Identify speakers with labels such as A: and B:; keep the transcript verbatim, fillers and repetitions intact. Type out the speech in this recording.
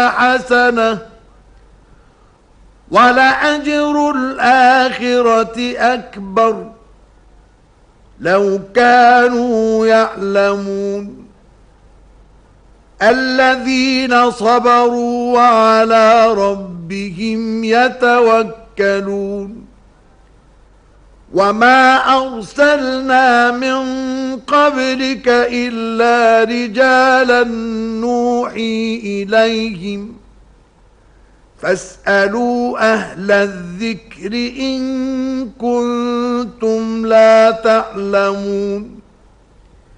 A: حسنة ولأجر الآخرة أكبر لو كانوا يعلمون الذين صبروا وعلى ربهم يتوكلون وما أرسلنا من قبلك إلا رجالا نوحي إليهم فاسألوا أهل الذكر إن كنتم لا تعلمون